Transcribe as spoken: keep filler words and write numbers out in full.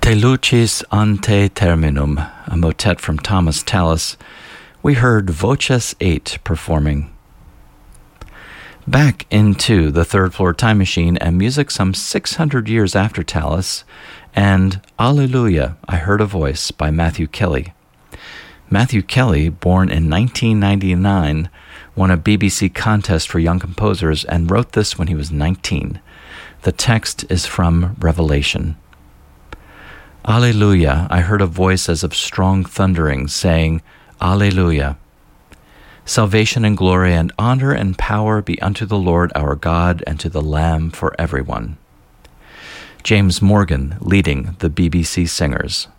Te lucis ante terminum, a motet from Thomas Tallis, we heard Voces eight performing. Back into the Third Floor Time Machine and music some six hundred years after Tallis, and Alleluia, I Heard a Voice by Matthew Kelly. Matthew Kelly, born in nineteen ninety-nine, won a B B C contest for young composers and wrote this when he was nineteen. The text is from Revelation. Alleluia, I heard a voice as of strong thundering, saying, Alleluia. Salvation and glory and honor and power be unto the Lord our God and to the Lamb for everyone. James Morgan leading the B B C Singers.